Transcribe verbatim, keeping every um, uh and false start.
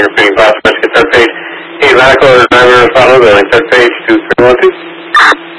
repeating possible third page. Hey, Radical driver, follow, going third page to three one two.